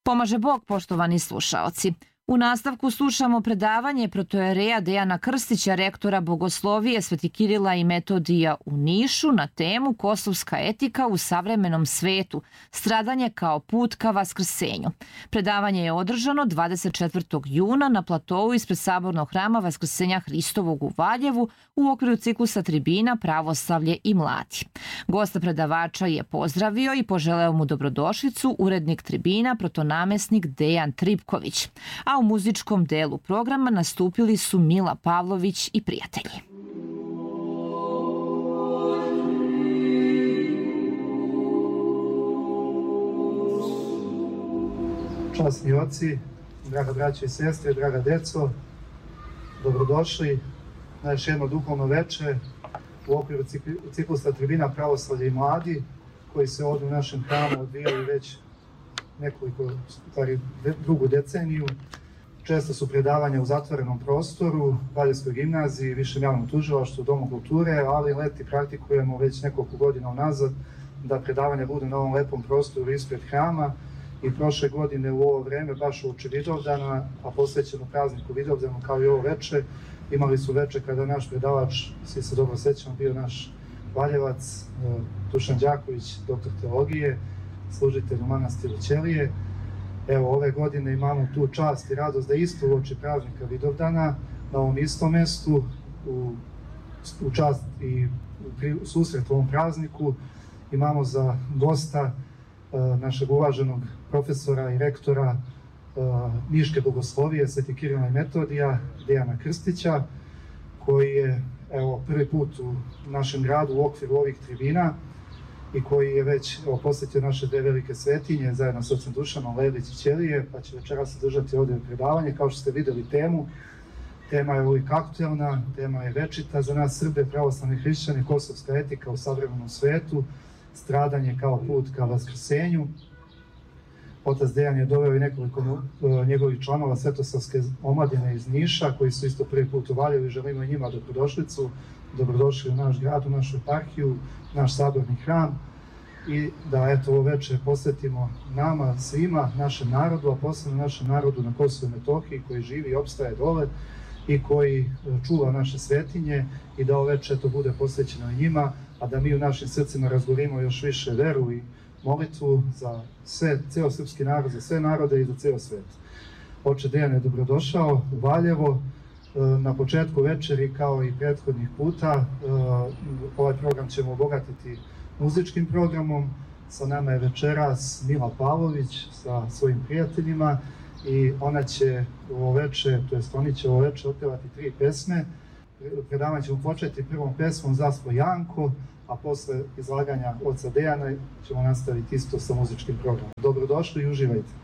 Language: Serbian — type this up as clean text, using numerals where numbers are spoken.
Pomaže Bog, poštovani slušaoci. U nastavku slušamo predavanje protojereja Dejana Krstića, rektora Bogoslovije Sveti Kirila i Metodija u Nišu na temu Kosovska etika u savremenom svetu, stradanje kao put ka vaskrsenju. Predavanje je održano 24. juna na platovu ispred Sabornog hrama Vaskrsenja Hristovog u Valjevu u okviru ciklusa tribina Pravoslavlje i mladi. Gosta predavača je pozdravio i poželeo mu dobrodošlicu urednik tribina protonamesnik Dejan Tripković, a u muzičkom delu programa nastupili su Mila Pavlović i prijatelji. Časni oci, draga braća i sestre, draga deco, dobrodošli na još jedno duhovno veče u okviru ciklusa tribina Pravoslavlje i mladi, koji se ovdje u našem hramu odvijaju već drugu deceniju. Često su predavanja u zatvorenom prostoru, Valjevskoj gimnaziji, Višem javnom tužilaštvu, Domu kulture, ali leti praktikujemo već nekoliko godina unazad da predavanja budu na ovom lepom prostoru ispred hrama. I prošle godine u ovo vreme, baš uoči Vidovdana, a posvećeno prazniku Vidovdanu kao i ovo veče, imali su veče kada naš predavač, svi se dobro sećamo, bio naš Valjevac, Dušan Đaković, doktor teologije, služitelj u manastiru Ćelije. Evo, ove godine imamo tu čast i radost da isto uoči praznika Vidovdana na ovom istom mestu, u čast i u susret ovom prazniku, imamo za gosta našeg uvaženog profesora i rektora Niške Bogoslovije Sveti Kirila i Metodija, Dejana Krstića, koji je prvi put u našem gradu u okviru ovih tribina i koji je već posjetio naše dve velike svetinje zajedno sa ocem Dušanom Lelić i Ćelije, pa će večeras se držati ovdje predavanje. Kao što ste vidjeli tema je uvijek aktuelna, tema je večita za nas Srbe, pravoslavni hrišćani, kosovska etika u savremenom svetu, stradanje kao put ka vaskrsenju. Otac Dejan je doveo i nekoliko njegovih članova Svetosavske omladine iz Niša, koji su isto prvi put u Valjevu i želimo i njima dobrodošlicu. Dobrodošli u naš grad, u našu eparhiju, naš saborni hram i da ovo večer posvetimo nama, svima, našem narodu, a posebno našem narodu na Kosovu i Metohiji koji živi i opstaje dole i koji čuva naše svetinje i da ovo večer to bude posvećeno i njima, a da mi u našim srcima razgorimo još više veru i molitvu za ceo srpski narod, za sve narode i za ceo svet. Oče Dejan je dobrodošao u Valjevo. Na početku večeri, kao i prethodnih puta, ovaj program ćemo obogatiti muzičkim programom. Sa nama je večeras Mila Pavlović sa svojim prijateljima i oni će ovo veče otpevati 3 pesme. Predavanje ćemo početi prvom pesmom Zaspo Janko, a posle izlaganja oca Dejana ćemo nastaviti isto sa muzičkim programom. Dobrodošli i uživajte.